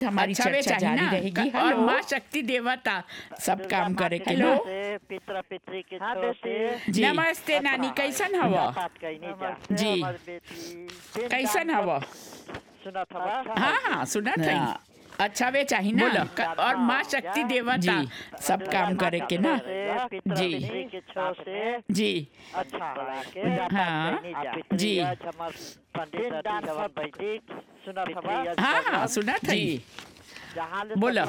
हमारी अच्छा वे चर्चा चाहिए जारी ना रहेगी। और हेलो, माँ शक्ति देवता सब काम करे के हेलो। ना। पितरा पितरी के हाँ, छोर से जी नमस्ते नानी, कैसन हव? पूजा पाठ कईनी जा। जी। हमार बेटी कैसन हव? सुनत हवा? हाँ हाँ सुनत है। हाँ, अच्छा वे चाहिए ना बोलो। और माँ शक्ति देवता जी, सब काम करे के ना। पितरा जी। पितरी के छोर से जी अच्छा बना के पूजा हाँ, पाठ कईनी जा। जी। हमार पंडित दान सब बैठी सुनत हवा? हाँ हाँ सुनत है। जी, जहाँ ले बोलो।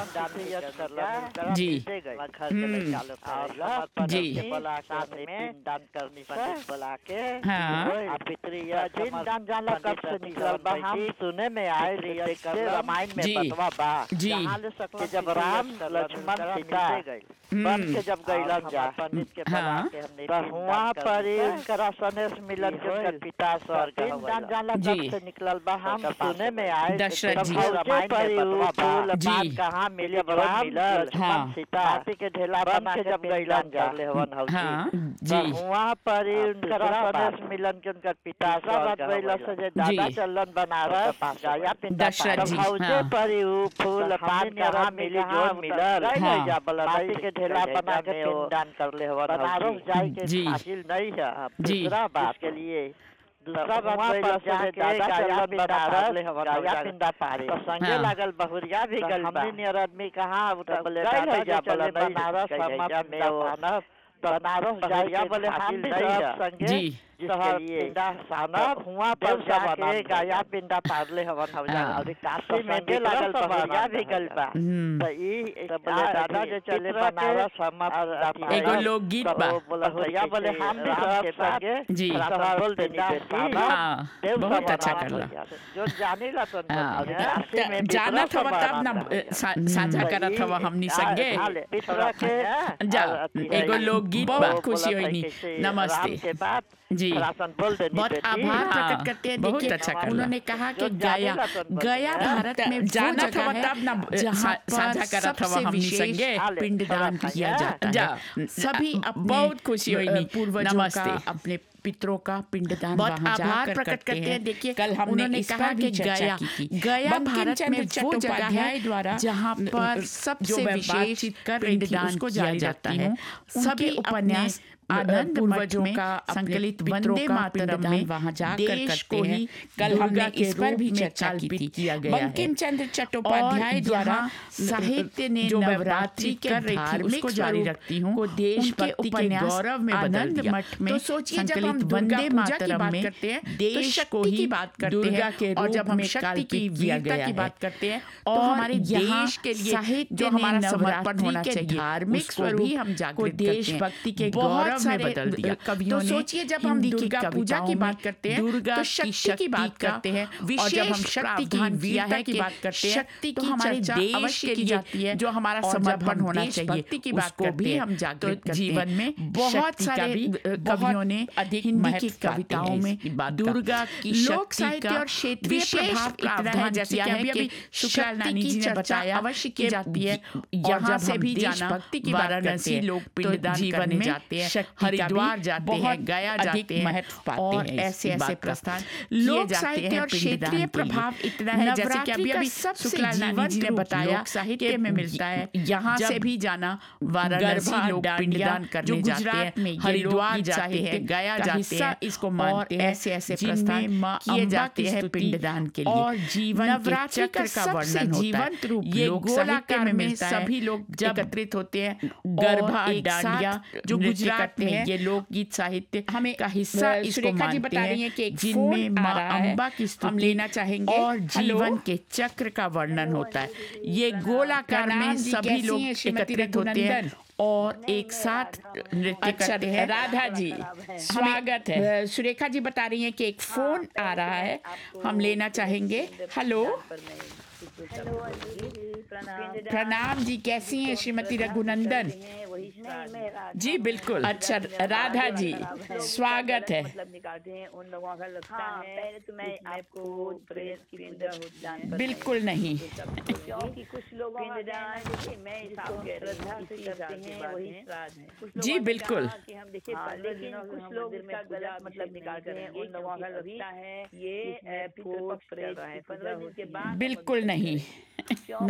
जी। घर के ले चालू और हमार पंडित जी। के बोला सामने में दान करनी पंडित बोला के हाँ पितरिया दिन दान जाला कब से निकल बा हम सुने में आए देखते रामायण में जी। बतवा बा जी। जहाँ ले सकल जब राम लक्ष्मण सीता बन के जब गइलन जा पंडित के बोला हाँ। के हमने हुआ पर उनकरा सनेश मिलन के पिता स्वर्ग दिन दान जाला जी। कब से निकल बा हम सुने में आए दशरथ जी। रामायण में बतवा बा जी। बात कहाँ मिली राम लक्ष्मण हाँ। सीता हाथी के ढेला बना के जब गइलन जा हवन हौजी हाँ जी वहाँ पर ही उनका सनेश मिलन के उनका पिता सब गइला से जे दादा जी। चलन बनारस गया पिंडा दशरथ जी, हौजे हाँ। पर ही ऊ फूल पान कहाँ मिली जो मिलल हाँ। जा हाथी के ढेला बना के पिंडदान कर ले हवन बनारस जाए के जी। हासिल नहीं है जी। दूसरा बात के लिए दूसरा बात गइला से दादा चलन बनारस गया पिंडा पारे तो संगे हाँ। लागल बहुरिया भी गल हमने नियर आदमी कहाँ उठा बोले दादा जा बोले बनारस हम बनारस जाइया बोले हम भी सब संगे जी। शहर पिंडा साना हुआ पर जाके गाया पिंडा पारले हवन हवजा हाँ। और काशी में भी लागल बहुरिया भी गल बा तो ई बोले दादा जे चले बनारस हम एगो लोकगीत बा। बहुरिया बोले हम भी सब संगे जी। शहर बोल देनी बेटी हाँ, बहुत अच्छा करला। जो जाने ला तो हाँ, काशी में जानत हवा तब ना साझा करत हवा हमनी संगे। जा एगो लोकगीत बहुत खुशी होइनी। नमस्ते जी। बहुत आभार प्रकट करते हैं। बहुत देखिए, अच्छा करला। उन्होंने कहा कि गया गया भारत में वो जानत जगह हवा है तब ना जहाँ साझा पर करत हवा सबसे हमनी विशेष संगे। पिंडदान किया जाता जा है। सभी अपने बहुत खुशी हुई। पूर्वजों नमस्ते। का, अपने पितरों का पिंडदान बहुत वहाँ आभार जाकर प्रकट करते हैं। देखिए, कल हमने उन्होंने इस कहा पर भी कि चर्चा गया की थी। गया बंकिम भारत चंद्र में वो जगह चट्टोपाध्याय है द्वारा जहाँ पर जो सबसे मैं विशेष बातचीत कर रही थी, पिंडदान उसको किया जारी जाता रखती है। हूँ। सभी उनके उपन्यास आनंद पूर्वजों मठ में का संकलित अपने पितरों वंदे का मातरम पिंडदान में वहाँ जाकर देश करते को हैं। ही कल हमने दुर्गा के इस पर रूप भी में चर्चा की कल्पित थी। किया गया है। बंकिम चंद्र चट्टोपाध्याय और द्वारा यहाँ साहित्य ने जो मैं नवरात्रि बातचीत के कर रही थी, धार्मिक उसको जारी स्वरूप रखती हूँ। को देशभक्ति के उपन्यास गौरव में बदल आनंद दिया। मठ में तो सोचिए, जब हम संकलित दुर्गा वंदे पूजा की मातरम बात में करते हैं तो देश को शक्ति ही की बात करते दुर्गा हैं, के और रूप जब हम में शक्ति की कल्पित किया वीरता गया की है। बात करते हैं तो और हमारे यहाँ देश के लिए साहित्य जो ने हमारा नवरात्रि समर्पण होना के चाहिए, धार्मिक उसको स्वरूप भी हम को जागृत करते हैं। देशभक्ति के बहुत गौरव में सारे बदल दिया। कवियों तो ने सोचिए, जब हम हिंदी की दुर्गा पूजा की कविताओं बात में करते हैं दुर्गा तो की शक्ति की बात का करते हैं, और जब विशेष हम शक्ति की प्रावधान किया वीरता है की कि बात करते हैं शक्ति तो की हमारे चर्चा देश अवश्य के की लिए जाती है, जो हमारा और जब समर्पण हम होना चाहिए देशभक्ति की बात उसको करते भी हैं हम जागृत तो करते जीवन हैं। में बहुत शक्ति का सारे भी कवियों ने अधिक हिंदी की महत्व पाते कविताओं हैं में इसकी बात का। दुर्गा की लोक शक्ति साहित्य का और क्षेत्रीय विशेष प्रभाव इतना है, प्रावधान जैसे किया कि है अभी कि शुक्ला नानी शक्ति जी की ने चर्चा बताया अवश्य की कि जाती है। यहाँ और जब से हम भी जाना देशभक्ति की बात करते वाराणसी हैं लोग तो पिंडदान जीवन करने में जाते हैं, शक्ति का भी हरिद्वार जाते हैं, बहुत गया अधिक जाते हैं, महत्व पाते और हैं ऐसे इस ऐसे बात का। प्रस्थान लोक किए जाते साहित्य हैं और पिंडदान क्षेत्रीय के लिए। प्रभाव इतना है, जैसे कि नवरात्रि अभी का अभी सबसे शुक्ला नानी जी ने जीवंत बताया लोक साहित्य कि में मिलता है। यहाँ जब से भी जाना वाराणसी गरबा, लोग डांडिया, पिंडदान जो करने जाते गुजरात में हैं, ये हरिद्वार लोकगीत जाते साहित्य हैं, गया का जाते हिस्सा हैं, इसको और मानते हैं, ऐसे ऐसे जिनमें प्रस्थान माँ किए अम्बा जाते की हैं स्तुति पिंडदान के लिए। और जीवन नवरात्रि के का चक्र का सबसे वर्णन होता है। जीवंत रूप ये लोक गोलाकार साहित्य में में मिलता है। सभी लोग जब एकत्रित होते हैं, गरबा, और एक डांडिया, साथ जो नृत्य गुजरात करते में हैं। ये लोकगीत साहित्य हमें का हिस्सा इसको सुरेखा जी मानते बता रही हैं, हैं कि एक जिनमें फोन आ माँ रहा है, अम्बा की हम स्तुति लेना चाहेंगे। और हेलो? जीवन के चक्र का वर्णन होता है। ये गोलाकार प्रणाम में जी, सभी कैसी लोग हैं श्रीमती एकत्रित होते हैं रघुनंदन? और एक साथ नृत्य अच्छा, करते हैं। राधा जी स्वागत है। सुरेखा जी बता रही हैं कि एक फोन आ रहा है, हम लेना चाहेंगे। हेलो, प्रणाम जी, कैसी हैं श्रीमती रघुनंदन? जी बिल्कुल। अच्छा, राधा जी स्वागत है। पहले तो मैं आपको प्रेस की पूजा जानता बिल्कुल नहीं। क्योंकि कुछ लोग मैं इसको श्रद्धा से करते हैं, वही श्राद्ध है। कुछ जी, लोगों ने बिल्कुल। कहा कि हम देखिए लेकिन कुछ लोग इसका गलत मतलब निकालते हैं। उन लोगों का लगता है ये फोर्स कर रहा है 15 दिन के बाद बिल्कुल नहीं।